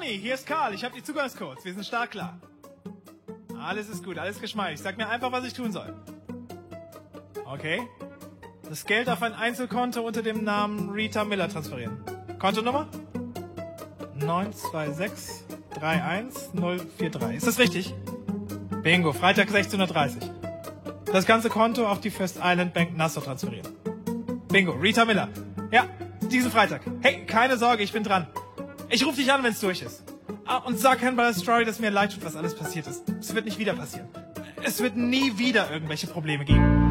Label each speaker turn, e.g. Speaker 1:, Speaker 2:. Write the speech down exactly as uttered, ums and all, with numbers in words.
Speaker 1: Conny, hier ist Karl. Ich habe die Zugangscodes. Wir sind startklar. Alles ist gut, alles geschmeidig. Sag mir einfach, was ich tun soll. Okay. Das Geld auf ein Einzelkonto unter dem Namen Rita Miller transferieren. Kontonummer? neun zwei sechs drei eins null vier drei. Ist das richtig? Bingo, Freitag sechzehn Uhr dreißig. Das ganze Konto auf die First Island Bank Nassau transferieren. Bingo, Rita Miller. Ja, diesen Freitag. Hey, keine Sorge, ich bin dran. Ich rufe dich an, wenn es durch ist. Ah, und sag Herrn Balestrari, dass mir leid tut, was alles passiert ist. Es wird nicht wieder passieren. Es wird nie wieder irgendwelche Probleme geben.